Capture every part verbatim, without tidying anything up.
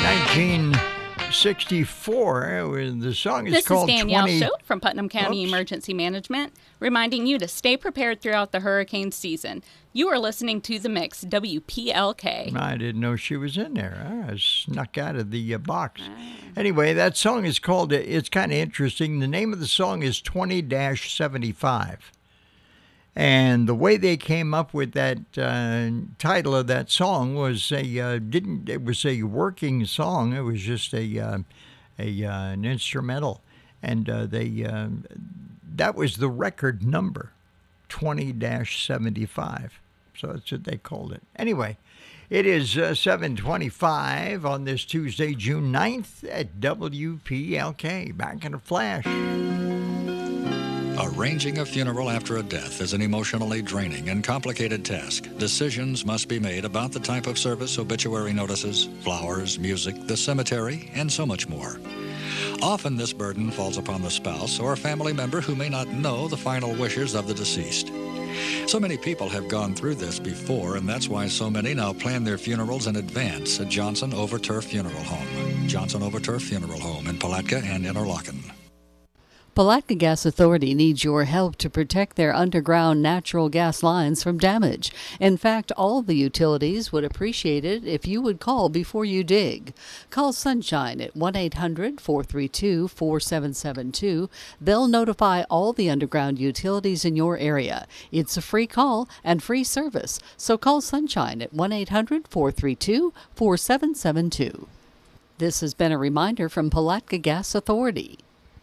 nineteen sixty-four. The song is this called This is Danielle twenty... Schote from Putnam County Oops. Emergency Management, reminding you to stay prepared throughout the hurricane season. You are listening to The Mix, W P L K. I didn't know she was in there. I snuck out of the uh, box. Anyway, that song is called, it's kind of interesting. The name of the song is twenty dash seventy-five. And the way they came up with that uh, title of that song was a uh, didn't it was a working song. It was just a uh, a uh, an instrumental, and uh, they uh, that was the record number, twenty dash seventy-five. So that's what they called it. Anyway, it is uh, seven twenty-five on this Tuesday, June ninth at W P L K. Back in a flash. Arranging a funeral after a death is an emotionally draining and complicated task. Decisions must be made about the type of service, obituary notices, flowers, music, the cemetery, and so much more. Often this burden falls upon the spouse or a family member who may not know the final wishes of the deceased. So many people have gone through this before, and that's why so many now plan their funerals in advance at Johnson Overturf Funeral Home. Johnson Overturf Funeral Home in Palatka and Interlaken. Palatka Gas Authority needs your help to protect their underground natural gas lines from damage. In fact, all the utilities would appreciate it if you would call before you dig. Call Sunshine at one eight hundred, four three two, four seven seven two. They'll notify all the underground utilities in your area. It's a free call and free service, so call Sunshine at one eight hundred, four three two, four seven seven two. This has been a reminder from Palatka Gas Authority.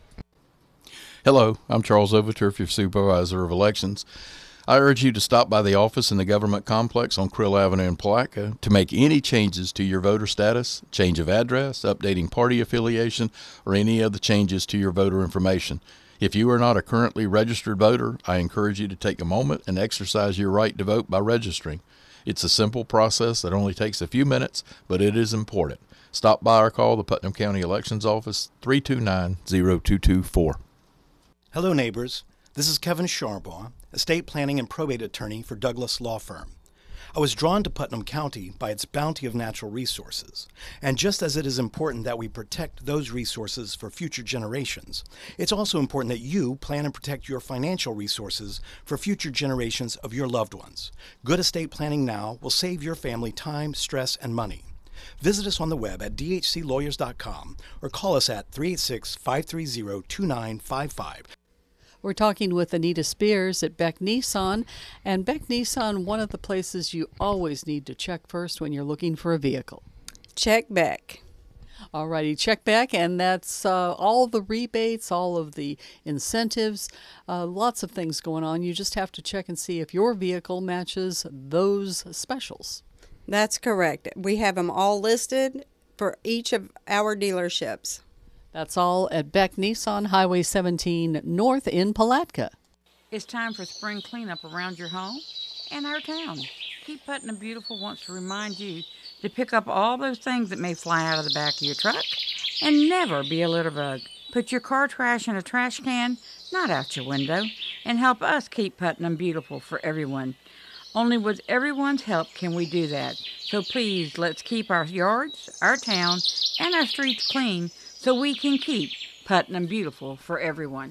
Hello, I'm Charles Overturf, your Supervisor of Elections. I urge you to stop by the office in the government complex on Krill Avenue in Palatka to make any changes to your voter status, change of address, updating party affiliation, or any other changes to your voter information. If you are not a currently registered voter, I encourage you to take a moment and exercise your right to vote by registering. It's a simple process that only takes a few minutes, but it is important. Stop by or call the Putnam County Elections Office, three two nine, zero two two four. Hello, neighbors. This is Kevin Sharbaugh, estate planning and probate attorney for Douglas Law Firm. I was drawn to Putnam County by its bounty of natural resources, and just as it is important that we protect those resources for future generations, it's also important that you plan and protect your financial resources for future generations of your loved ones. Good estate planning now will save your family time, stress, and money. Visit us on the web at d h c lawyers dot com or call us at three eight six, five three zero, two nine five five. We're talking with Anita Spears at Beck Nissan. And Beck Nissan, one of the places you always need to check first when you're looking for a vehicle. Check Beck. All righty, check back, and that's uh, all the rebates, all of the incentives, uh, lots of things going on. You just have to check and see if your vehicle matches those specials. That's correct. We have them all listed for each of our dealerships. That's all at Beck Nissan, Highway seventeen North in Palatka. It's time for spring cleanup around your home and our town. Keep Putnam Beautiful wants to remind you to pick up all those things that may fly out of the back of your truck and never be a litter bug. Put your car trash in a trash can, not out your window, and help us keep Putnam beautiful for everyone. Only with everyone's help can we do that. So please, let's keep our yards, our town, and our streets clean so we can keep Putnam beautiful for everyone.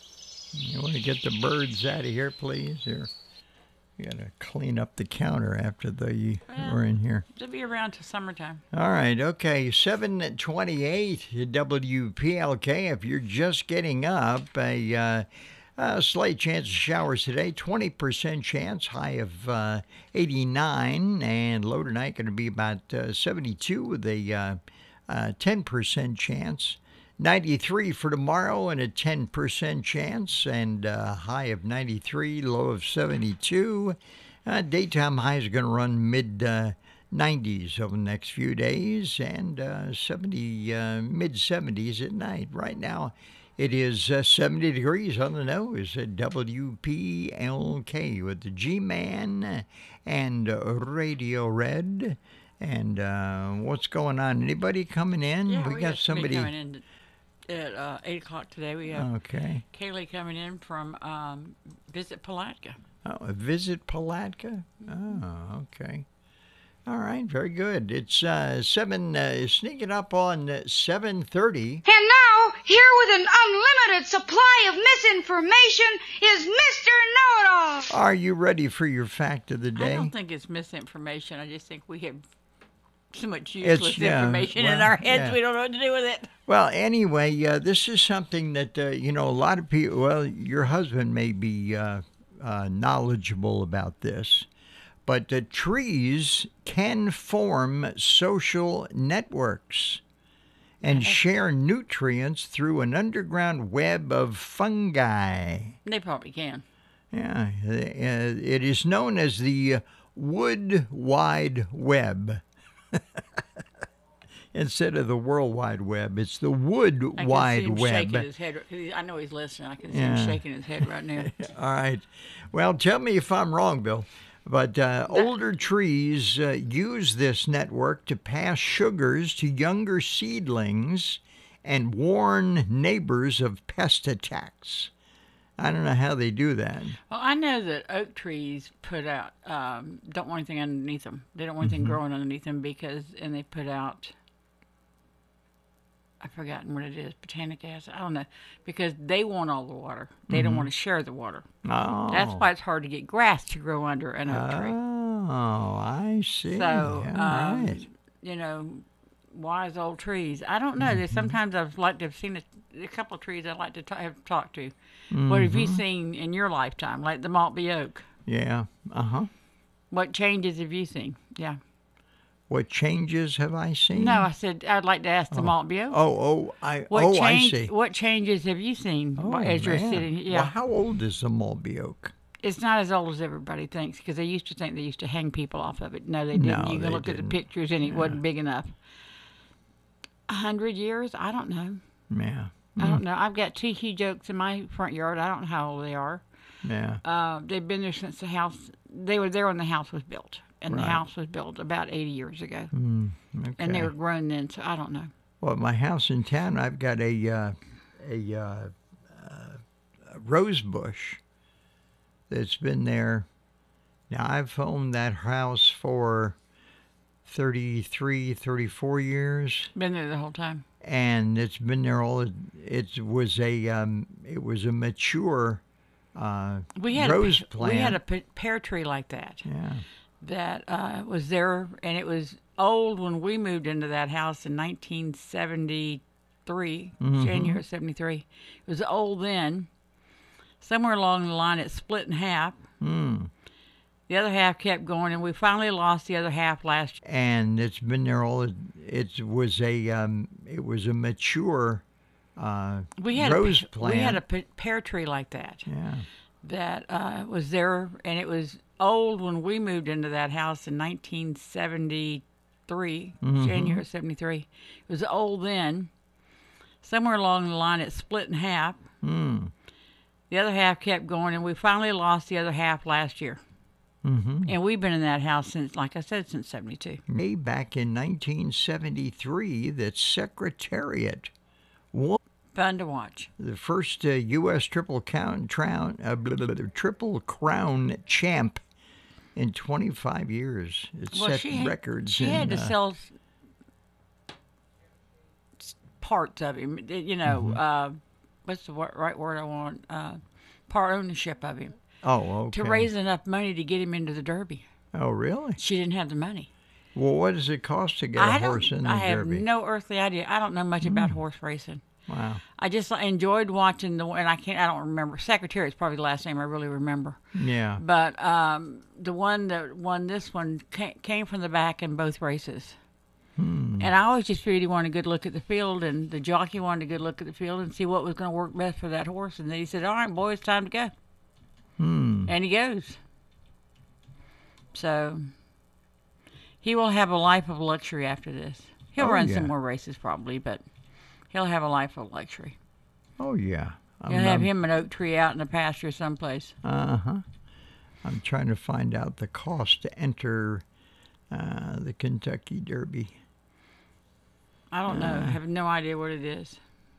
You want to get the birds out of here, please? Or you got to clean up the counter after the Well, we're in here. They'll be around till summertime. All right, okay, seven twenty-eight W P L K. If you're just getting up, a, uh, a slight chance of showers today, twenty percent chance, high of uh, eighty-nine, and low tonight going to be about uh, seventy-two with a uh, uh, ten percent chance. ninety-three for tomorrow and a ten percent chance, and a high of ninety-three, low of seventy-two. Uh, daytime highs are going to run mid uh, nineties over the next few days, and uh, seventy, uh, mid seventies at night. Right now, it is uh, seventy degrees on the nose at W P L K with the G-Man and uh, Radio Red. And uh, what's going on? Anybody coming in? Yeah, we, we got got somebody somebody. coming in at uh, eight o'clock today. We have Okay. Kaylee coming in from um, Visit Palatka. Oh, Visit Palatka? Oh, okay. All right, very good. It's uh, seven, uh, sneaking up on uh, seven thirty. And now, here with an unlimited supply of misinformation is Mister Know-It-All. Are you ready for your fact of the day? I don't think it's misinformation. I just think we have too much It's- useless yeah, information in well, our heads. yeah. We don't know what to do with it. Well, anyway, uh, this is something that, uh, you know, a lot of people, well, your husband may be uh, uh, knowledgeable about this, but uh, trees can form social networks and share nutrients through an underground web of fungi. They probably can. Yeah, uh, it is known as the Wood Wide Web. Instead of the World Wide Web, it's the Wood I can Wide see him Web. shaking his head. I know he's listening. I can see Yeah. him shaking his head right now. All right. Well, tell me if I'm wrong, Bill. But uh, older trees uh, use this network to pass sugars to younger seedlings and warn neighbors of pest attacks. I don't know how they do that. Well, I know that oak trees put out, um, don't want anything underneath them. They don't want anything Mm-hmm. growing underneath them because, and they put out, I've forgotten what it is, botanic acid, I don't know, because they want all the water. They don't want to share the water. Oh. That's why it's hard to get grass to grow under an oak tree. Oh, I see. So, All um, right. you know, wise old trees. I don't know. Mm-hmm. There's sometimes I've liked to have seen a, a couple of trees I'd like to ta- have talked to. What have you Mm-hmm. seen in your lifetime, like the Maltby oak? Yeah. Uh-huh. What changes have you seen? Yeah. What changes have I seen? No, I said I'd like to ask the Maltby oak. Oh, oh, I, What oh, change, I see. What changes have you seen Oh, as you're man. sitting? Yeah. Well, how old is the Maltby oak? It's not as old as everybody thinks because they used to think they used to hang people off of it. No, they didn't. No, you they can look at didn't. the pictures and it wasn't big enough. A hundred years? I don't know. Yeah. I don't know. I've got two huge oaks in my front yard. I don't know how old they are. Yeah. Uh, they've been there since the house. They were there when the house was built, and Right. the house was built about eighty years ago. Mm, okay. And they were grown then, so I don't know. Well, at my house in town, I've got a uh, a, uh, uh, a rose bush that's been there. Now, I've owned that house for thirty-three, thirty-four years, Been there the whole time. and it's been there all. It was a um, it was a mature uh, We had rose a, pe- plant. we had a pe- pear tree like that. Yeah. that uh, was there, and it was old when we moved into that house in nineteen seventy-three, Mm-hmm. January seventy-three. It was old then. Somewhere along the line, it split in half. Mm. The other half kept going, and we finally lost the other half last year. And it's been there all. It was a um, it was a mature uh, We had rose a, pe- plant. we had a pe- pear tree like that. Yeah. that uh, was there, and it was old when we moved into that house in nineteen seventy-three, Mm-hmm. January seventy-three. It was old then. Somewhere along the line, it split in half. Mm. The other half kept going, and we finally lost the other half last year. Mm-hmm. And we've been in that house since, like I said, since seventy-two. Way back in nineteen seventy-three, that Secretariat won Fun to watch. the first uh, U S Triple Crown, crown, uh, blah, blah, blah, Triple Crown champ in twenty-five years. It Well, set she had, records. She in, had to uh, sell s- s- parts of him. You know, Mm-hmm. uh, what's the wor- right word I want? Uh, part ownership of him. Oh, okay. To raise enough money to get him into the Derby. Oh, really? She didn't have the money. Well, what does it cost to get a I horse don't. in the I have Derby? no earthly idea. I don't know much about horse racing. Wow. I just enjoyed watching the and I can't. I don't remember. Secretary is probably the last name I really remember. Yeah. But um, the one that won this one came, came from the back in both races. Hmm. And I always just figured he wanted a good look at the field, and the jockey wanted a good look at the field and see what was going to work best for that horse. And then he said, "All right, boy, it's time to go." Hmm. And he goes. So he will have a life of luxury after this. He'll Oh, run yeah. some more races probably, but he'll have a life of luxury. Oh, yeah. I'm, You'll have I'm- him an oak tree out in the pasture someplace. Uh-huh. I'm trying to find out the cost to enter uh, the Kentucky Derby. I don't know. I have no idea what it is.